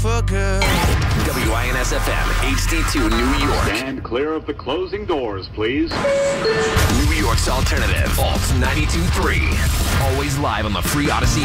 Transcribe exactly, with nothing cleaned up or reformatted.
for good. W I N S F M, H D two, New York. Stand clear of the closing doors, please. New York's alternative, Alt ninety-two point three. Always live on the free Odyssey